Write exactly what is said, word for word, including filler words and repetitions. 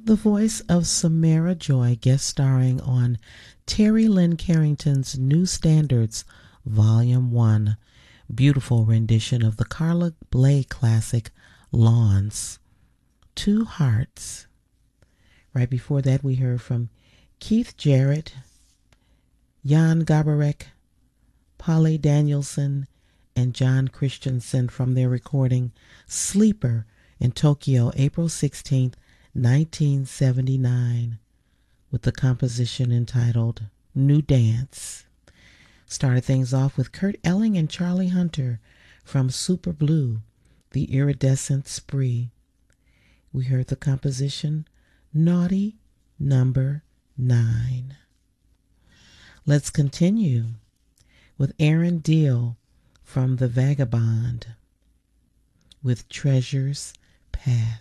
The voice of Samara Joy guest starring on Terry Lynn Carrington's New Standards, Volume one, beautiful rendition of the Carla Bley classic, Lawns, Two Hearts. Right before that, we heard from Keith Jarrett, Jan Gabarek, Polly Danielson, and John Christensen from their recording Sleeper in Tokyo, April sixteenth, nineteen seventy-nine, with the composition entitled New Dance. Started things off with Kurt Elling and Charlie Hunter from Super Blue, The Iridescent Spree. We heard the composition Naughty Number Nine. Let's continue with Aaron Deal from The Vagabond with Treasures Past.